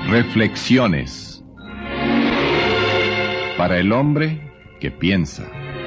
Reflexiones para el hombre que piensa.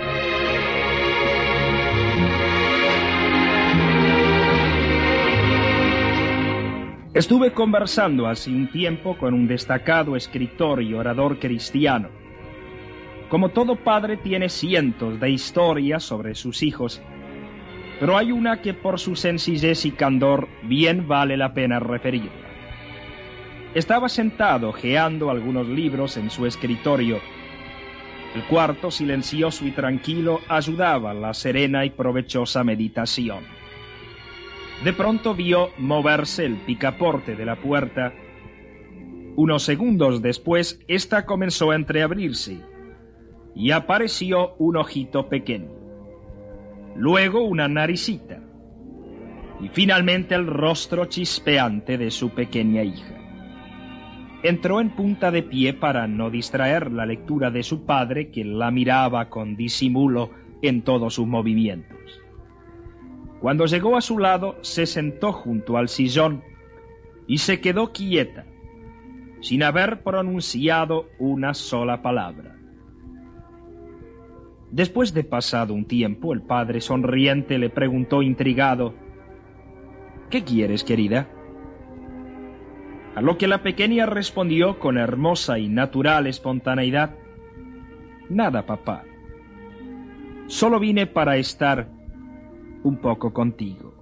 Estuve conversando hace un tiempo con un destacado escritor y orador cristiano. Como todo padre tiene cientos de historias sobre sus hijos, pero hay una que por su sencillez y candor bien vale la pena referirla. Estaba sentado hojeando algunos libros en su escritorio. El cuarto, silencioso y tranquilo, ayudaba a la serena y provechosa meditación. De pronto vio moverse el picaporte de la puerta. Unos segundos después, ésta comenzó a entreabrirse y apareció un ojito pequeño. Luego una naricita y finalmente el rostro chispeante de su pequeña hija. Entró en punta de pie para no distraer la lectura de su padre, que la miraba con disimulo en todos sus movimientos. Cuando llegó a su lado, se sentó junto al sillón y se quedó quieta, sin haber pronunciado una sola palabra. Después de pasado un tiempo, el padre sonriente le preguntó intrigado: ¿Qué quieres, querida? A lo que la pequeña respondió con hermosa y natural espontaneidad: Nada, papá. Solo vine para estar un poco contigo.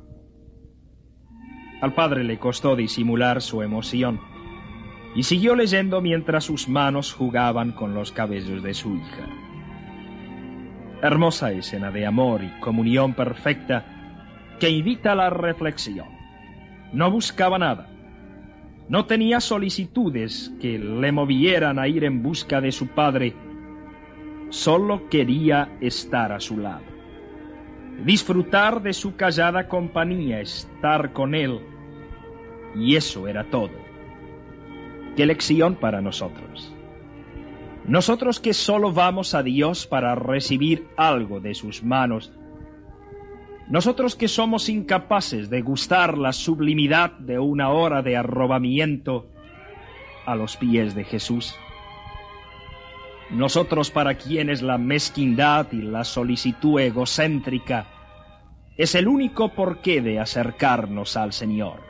Al padre le costó disimular su emoción y siguió leyendo mientras sus manos jugaban con los cabellos de su hija. Hermosa escena de amor y comunión perfecta que invita a la reflexión. No buscaba nada. No tenía solicitudes que le movieran a ir en busca de su padre. Solo quería estar a su lado, disfrutar de su callada compañía, estar con él. Y eso era todo. Qué lección para nosotros. Nosotros que solo vamos a Dios para recibir algo de sus manos. Nosotros que somos incapaces de gustar la sublimidad de una hora de arrobamiento a los pies de Jesús. Nosotros para quienes la mezquindad y la solicitud egocéntrica es el único porqué de acercarnos al Señor.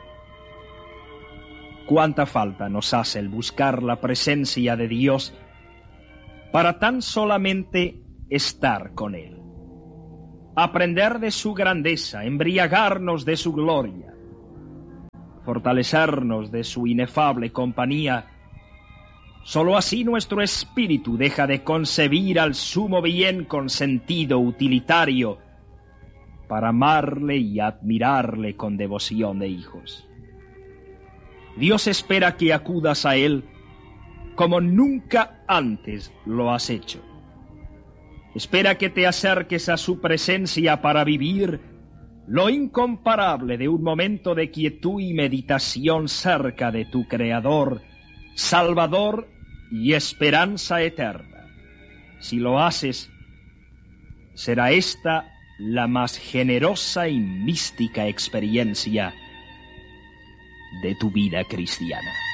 Cuánta falta nos hace el buscar la presencia de Dios para tan solamente estar con Él. Aprender de su grandeza, embriagarnos de su gloria, fortalecernos de su inefable compañía. Solo así nuestro espíritu deja de concebir al sumo bien con sentido utilitario para amarle y admirarle con devoción de hijos. Dios espera que acudas a Él como nunca antes lo has hecho. Espera que te acerques a su presencia para vivir lo incomparable de un momento de quietud y meditación cerca de tu Creador, Salvador y esperanza eterna. Si lo haces, será esta la más generosa y mística experiencia de tu vida cristiana.